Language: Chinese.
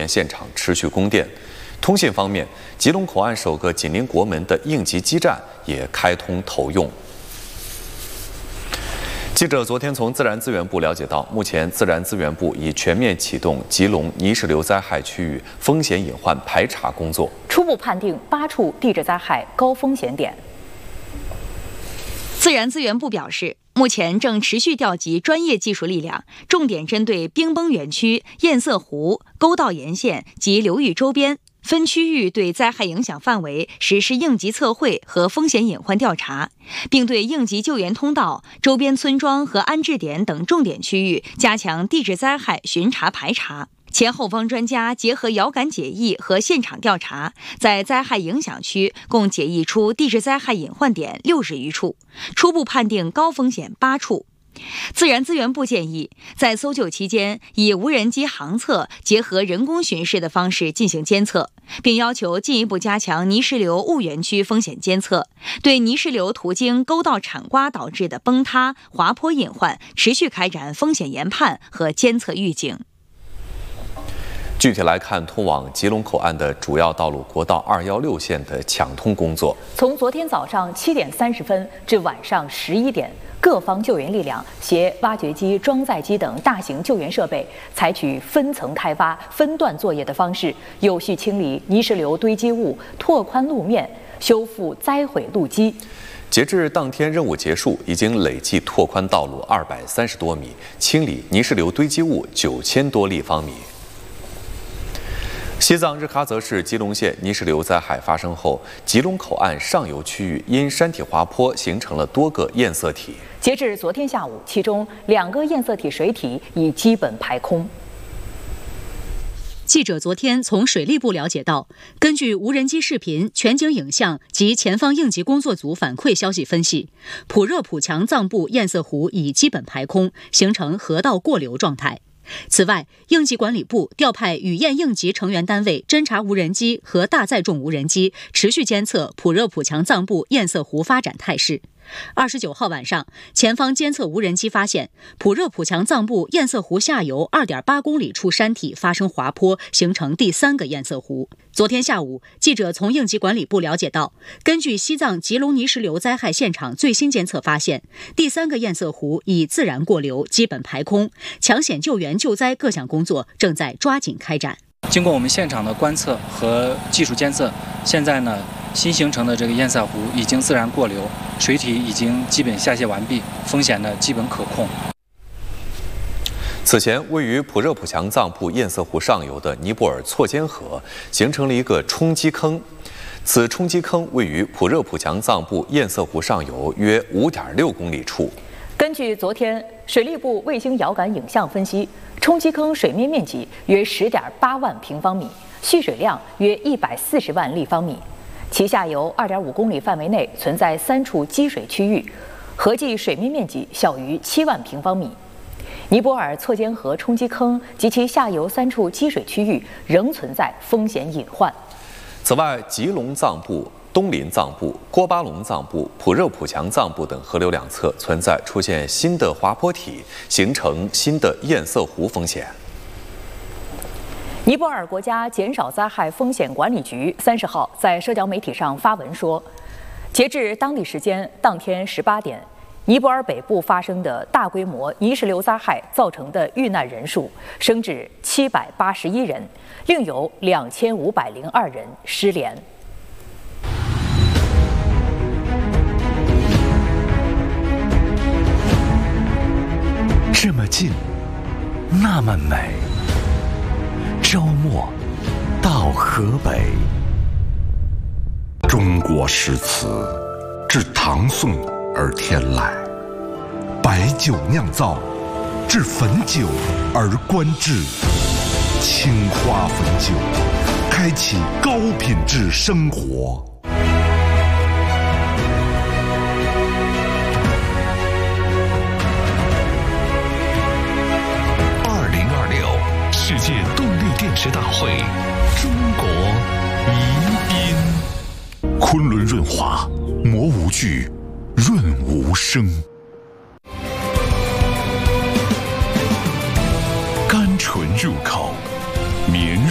援现场持续供电。通信方面，吉隆口岸首个紧邻国门的应急基站也开通投用。记者昨天从自然资源部了解到，目前自然资源部已全面启动吉隆泥石流灾害区域风险隐患排查工作， 初步判定8处地质灾害高风险点。 自然资源部表示，目前正持续调集专业技术力量，重点针对冰崩园区、堰塞湖、沟道沿线及流域周边分区域对灾害影响范围实施应急测绘和风险隐患调查，并对应急救援通道、周边村庄和安置点等重点区域加强地质灾害巡查排查。前后方专家结合遥感解译和现场调查，在灾害影响区共解译出地质灾害隐患点60余处，初步判定高风险8处。自然资源部建议，在搜救期间以无人机航测结合人工巡视的方式进行监测，并要求进一步加强泥石流物园区风险监测，对泥石流途经沟道铲刮导致的崩塌、滑坡隐患持续开展风险研判和监测预警。 具体来看，通往吉隆口岸的主要道路国道216线的抢通工作， 从昨天早上7点30分至晚上11点，各方救援力量携挖掘机、装载机等大型救援设备，采取分层开挖、分段作业的方式，有序清理泥石流堆积物，拓宽路面，修复灾毁路基。 截至当天任务结束，已经累计拓宽道路230多米，清理泥石流堆积物9000多立方米。西藏日喀则市吉隆县泥石流灾害发生后，吉隆口岸上游区域因山体滑坡形成了多个堰塞体。 截至昨天下午，其中2个堰塞体水体已基本排空。 记者昨天从水利部了解到，根据无人机视频、全景影像及前方应急工作组反馈消息分析，普热普强藏布堰塞湖已基本排空，形成河道过流状态。此外，应急管理部调派雨燕应急成员单位侦察无人机和大载重无人机，持续监测普热普强藏布堰塞湖发展态势。29号晚上，前方监测无人机发现普热普强藏布堰塞湖下游2.8公里处山体发生滑坡，形成第3个堰塞湖。昨天下午，记者从应急管理部了解到，根据西藏吉隆泥石流灾害现场最新监测发现，第3个堰塞湖已自然过流，基本排空，抢险救援救灾各项工作正在抓紧开展。 经过我们现场的观测和技术监测，现在呢，新形成的这个堰塞湖已经自然过流，水体已经基本下泄完毕，风险呢基本可控。 此前，位于普热普强藏布堰塞湖上游的尼泊尔错尖河形成了一个冲击坑，此冲击坑位于普热普强藏布堰塞湖上游约5.6公里处。 根据昨天水利部卫星遥感影像分析，冲击坑水面面积约10.8万平方米，蓄水量约140万立方米，其下游2.5公里范围内存在3处积水区域，合计水面面积小于7万平方米。尼泊尔错尖河冲击坑及其下游3处积水区域仍存在风险隐患。 此外，吉隆藏布、东林藏布、郭巴隆藏布、普热普强藏布等河流两侧存在出现新的滑坡体，形成新的堰塞湖风险。 尼泊尔国家减少灾害风险管理局30号在社交媒体上发文说，截至当地时间当天18点，尼泊尔北部发生的大规模泥石流灾害造成的遇难人数升至781人，另有2502人失联。 这么近，那么美。周末到河北。中国诗词至唐宋而天籁，白酒酿造至汾酒而观致。青花汾酒，开启高品质生活。2026世界动力电池大会，中国宜宾。昆仑润滑，磨无惧，润无声。甘醇入口，绵